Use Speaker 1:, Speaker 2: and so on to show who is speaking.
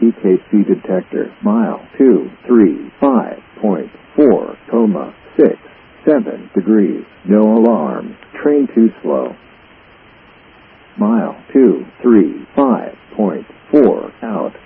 Speaker 1: TKC detector. Mile 235.4, 67 degrees. No alarms. Train too slow. Mile 235.4 out.